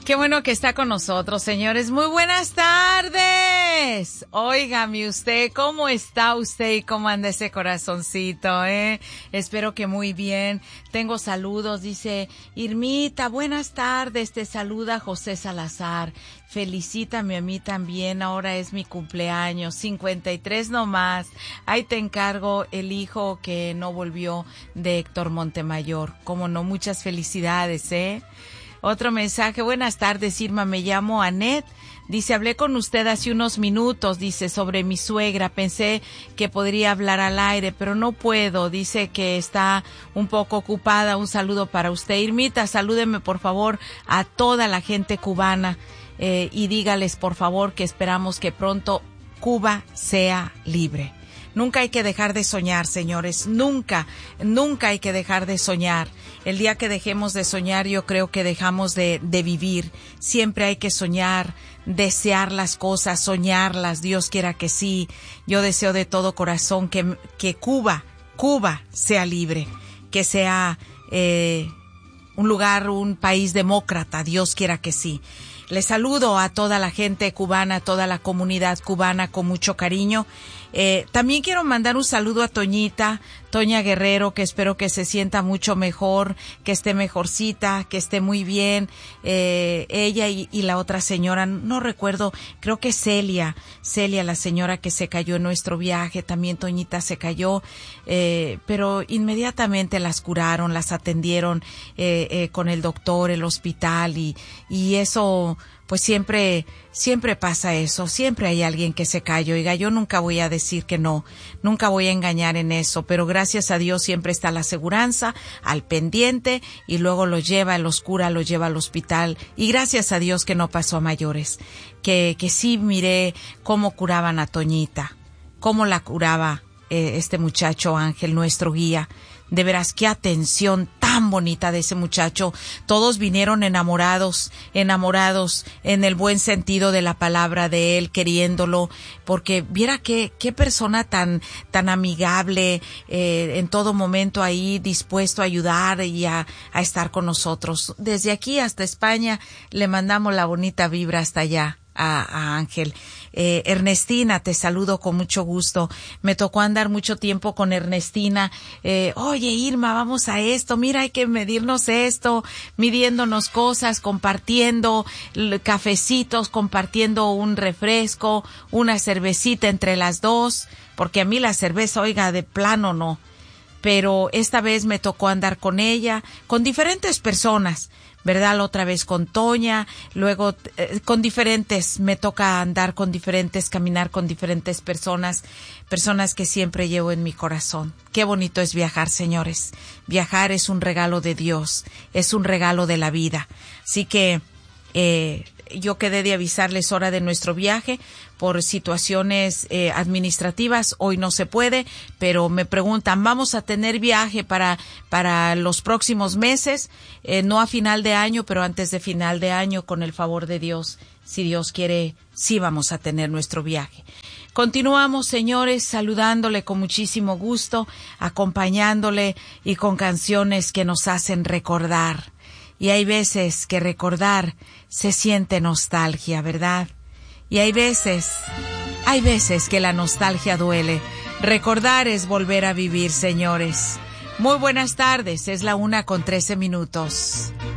Qué bueno que está con nosotros, señores. Muy buenas tardes. Óigame usted, ¿cómo está usted y cómo anda ese corazoncito, Espero que muy bien. Tengo saludos, dice Irmita, buenas tardes, te saluda José Salazar. Felicítame a mí también, ahora es mi cumpleaños, 53 nomás. Ahí te encargo el hijo que no volvió de Héctor Montemayor. Cómo no, muchas felicidades, Otro mensaje, buenas tardes Irma, me llamo Anet, dice, hablé con usted hace unos minutos, dice, sobre mi suegra, pensé que podría hablar al aire, pero no puedo, dice que está un poco ocupada, un saludo para usted. Irmita, salúdeme por favor a toda la gente cubana y dígales por favor que esperamos que pronto Cuba sea libre. Nunca hay que dejar de soñar, señores, nunca hay que dejar de soñar. El día que dejemos de soñar, yo creo que dejamos de vivir. Siempre hay que soñar, desear las cosas, soñarlas, Dios quiera que sí. Yo deseo de todo corazón que Cuba sea libre, que sea un lugar, un país demócrata, Dios quiera que sí. Les saludo a toda la gente cubana, a toda la comunidad cubana con mucho cariño. También quiero mandar un saludo a Toña Guerrero, que espero que se sienta mucho mejor, que esté mejorcita, que esté muy bien. Ella y la otra señora, no recuerdo, creo que Celia, la señora que se cayó en nuestro viaje, también Toñita se cayó, pero inmediatamente las curaron, las atendieron con el doctor, el hospital y eso, pues siempre pasa eso, siempre hay alguien que se cae. Oiga, yo nunca voy a decir que no, nunca voy a engañar en eso, pero gracias a Dios siempre está la aseguranza al pendiente y luego los lleva, los cura, los lleva al hospital y gracias a Dios que no pasó a mayores, que sí miré cómo curaban a Toñita, cómo la curaba este muchacho Ángel, nuestro guía. De veras, qué atención tan bonita de ese muchacho. Todos vinieron enamorados en el buen sentido de la palabra de él, queriéndolo, porque viera qué persona tan amigable, en todo momento ahí dispuesto a ayudar y a estar con nosotros. Desde aquí hasta España le mandamos la bonita vibra hasta allá a Ángel. Ernestina, te saludo con mucho gusto. Me tocó andar mucho tiempo con Ernestina. Oye, Irma, vamos a esto. Mira, hay que medirnos esto, midiéndonos cosas, compartiendo cafecitos, compartiendo un refresco, una cervecita entre las dos, porque a mí la cerveza, oiga, de plano no. Pero esta vez me tocó andar con ella, con diferentes personas, ¿verdad? La otra vez con Toña, luego con diferentes, me toca andar con diferentes, caminar con diferentes personas que siempre llevo en mi corazón. Qué bonito es viajar, señores. Viajar es un regalo de Dios, es un regalo de la vida. Así que yo quedé de avisarles hora de nuestro viaje por situaciones administrativas. Hoy no se puede, pero me preguntan, ¿vamos a tener viaje para los próximos meses? No a final de año, pero antes de final de año, con el favor de Dios. Si Dios quiere, sí vamos a tener nuestro viaje. Continuamos, señores, saludándole con muchísimo gusto, acompañándole y con canciones que nos hacen recordar. Y hay veces que recordar se siente nostalgia, ¿verdad? Y hay veces que la nostalgia duele. Recordar es volver a vivir, señores. Muy buenas tardes, es la 1:13.